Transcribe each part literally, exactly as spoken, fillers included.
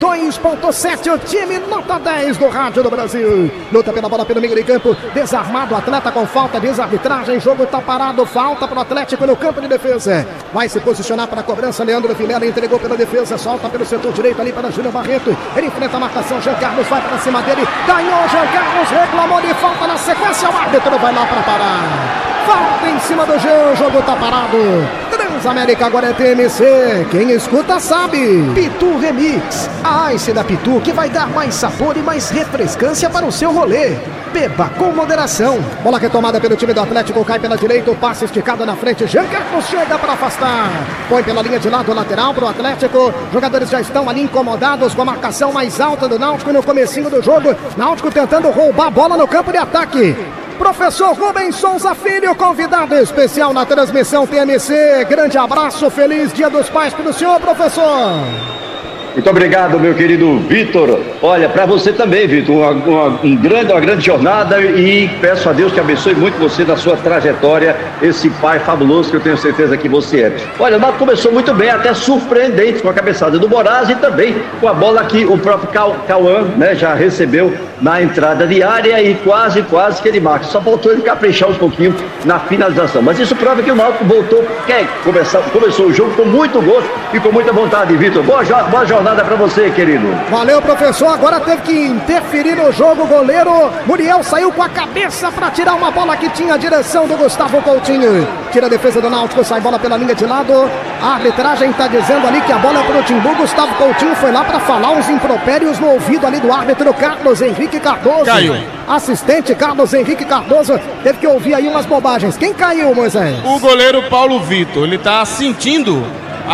dois ponto sete, o time nota dez do Rádio do Brasil. Luta pela bola pelo meio de campo. Desarmado o atleta com falta, desarbitragem. Jogo tá parado, falta pro Atlético no campo de defesa. Vai se posicionar para a cobrança. Leandro Vilela entregou pela defesa. Solta pelo setor direito ali para Júnior Barreto. Ele enfrenta a marcação. Jean Carlos vai para cima dele. Ganhou Jean Carlos, reclamou de falta na sequência. O árbitro vai lá para parar. Falta em cima do Jean, o jogo tá parado. Transamérica agora é T M C. Quem escuta sabe. Pitu Remix. A Ice da Pitu que vai dar mais sabor e mais refrescância para o seu rolê. Beba com moderação. Bola retomada pelo time do Atlético. Cai pela direita. O passe esticado na frente. Jean Carlos chega para afastar. Põe pela linha de lado lateral para o Atlético. Jogadores já estão ali incomodados com a marcação mais alta do Náutico no comecinho do jogo. Náutico tentando roubar a bola no campo de ataque. Professor Rubens Souza Filho, convidado especial na transmissão T M C. Grande abraço, feliz Dia dos Pais para o senhor, professor. Muito obrigado, meu querido Vitor. Olha, para você também, Vitor, uma, uma, um grande, uma grande jornada e peço a Deus que abençoe muito você na sua trajetória, esse pai fabuloso que eu tenho certeza que você é. Olha, o Náutico começou muito bem, até surpreendente com a cabeçada do Moraes e também com a bola que o próprio Cauã, né, já recebeu na entrada de área e quase, quase que ele marca. Só faltou ele caprichar um pouquinho na finalização. Mas isso prova que o Náutico voltou, quer começar, começou o jogo com muito gosto e com muita vontade, Vitor. Boa, boa jornada. Nada pra você, querido. Valeu, professor. Agora teve que interferir no jogo. O goleiro Muriel saiu com a cabeça para tirar uma bola que tinha a direção do Gustavo Coutinho. Tira a defesa do Náutico, sai bola pela linha de lado. A arbitragem tá dizendo ali que a bola é pro Timbu. Gustavo Coutinho foi lá para falar uns impropérios no ouvido ali do árbitro Carlos Henrique Cardoso. Caiu. Assistente Carlos Henrique Cardoso teve que ouvir aí umas bobagens. Quem caiu, Moisés? O goleiro Paulo Vitor. Ele tá sentindo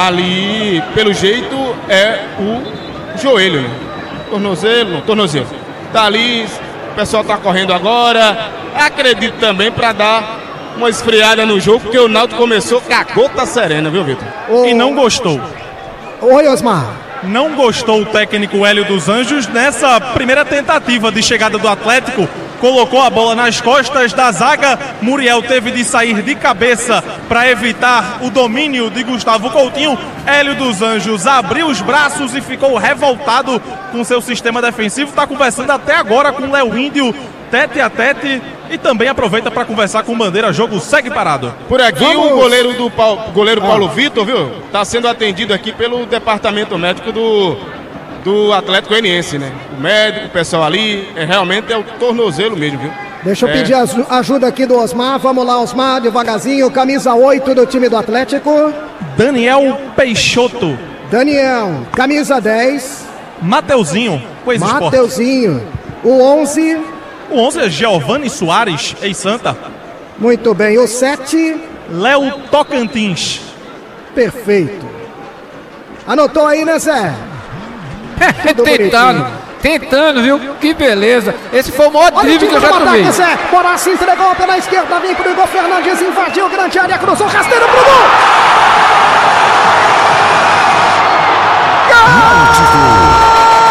ali, pelo jeito, é o joelho, né? Tornozelo, tornozelo. Tá ali, o pessoal tá correndo agora. Acredito também para dar uma esfriada no jogo, porque o Náutico começou com a gota serena, viu, Vitor? O... E não gostou. Oi, Osmar. Não gostou o técnico Hélio dos Anjos nessa primeira tentativa de chegada do Atlético. Colocou a bola nas costas da zaga. Muriel teve de sair de cabeça para evitar o domínio de Gustavo Coutinho. Hélio dos Anjos abriu os braços e ficou revoltado com seu sistema defensivo. Está conversando até agora com o Léo Índio, tete a tete. E também aproveita para conversar com o Bandeira. Jogo segue parado. Por aqui Vamos. o goleiro, do Paulo, goleiro ah. Paulo Vitor, viu? Está sendo atendido aqui pelo departamento médico do... do Atlético Goianiense, né? O médico, o pessoal ali, é, realmente é o tornozelo mesmo, viu? Deixa eu é. pedir ajuda aqui do Osmar. Vamos lá, Osmar, devagarzinho. Camisa oito do time do Atlético. Daniel Peixoto. Daniel, camisa dez. Mateuzinho, Coisa Mateuzinho. O onze. O onze é Giovanni Soares, ex-Santa. Muito bem. O sete. Léo Tocantins. Perfeito. Anotou aí, né, Zé? tentando, tentando, viu? Que beleza. Esse foi o maior drible que eu já tomei. Moraes se entregou pela esquerda, vem pro Igor Fernandes, invadiu grande área, cruzou, rasteiro pro gol! Gol!